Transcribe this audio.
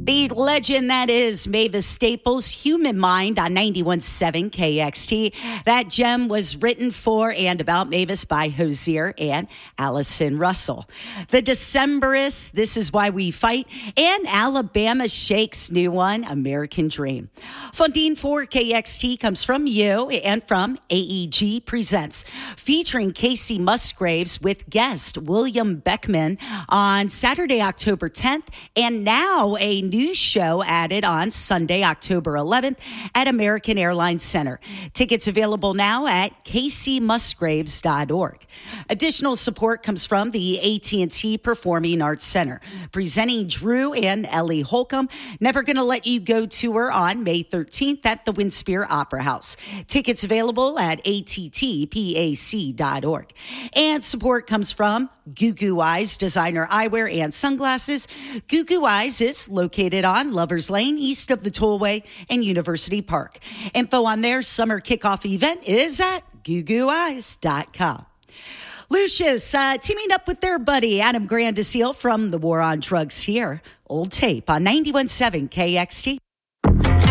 The legend that is Mavis Staples' Human Mind on 91.7 KXT. That gem was written for and about Mavis by Hozier and Allison Russell. The Decemberists, This Is Why We Fight, and Alabama Shake's new one, American Dream. Funding for KXT comes from you and from AEG Presents, featuring Casey Musgraves with guest William Beckman on Saturday, October 10th, and now a new show added on Sunday, October 11th at American Airlines Center. Tickets available now at caseymusgraves.org. Additional support comes from the AT&T Performing Arts Center, presenting Drew and Ellie Holcomb, Never Gonna Let You Go tour on May 13th at the Winspear Opera House. Tickets available at attpac.org. And support comes from Goo Goo Eyes, designer eyewear and sunglasses. Goo Goo Eyes is located on Lovers Lane, east of the Tollway and University Park. Info on their summer kickoff event is at googooeyes.com. Lucius teaming up with their buddy Adam Grandiseel from the War on Drugs here. Old Tape on 91.7 KXT.